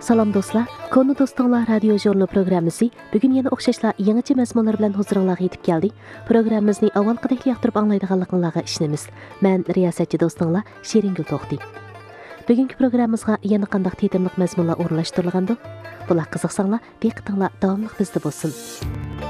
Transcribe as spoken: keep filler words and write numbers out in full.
Salam dostlar, Konu Dostlar Radio Jurnal programmasi bugun yana o'xshashla yangicha mazmunlar bilan huzuringizga yetib keldi. Programmamizni avvalgidek yoqtirib anglaydiganligingizga ishonamiz. Men riyosatchi do'stinglar Sheringul To'xti. Bugungi programmamizga yana qanday tetimliq mazmunlar o'rnashtirilgandi? Bular qiziqsanglar, diqqatinglar davomli bizda bo'lsin.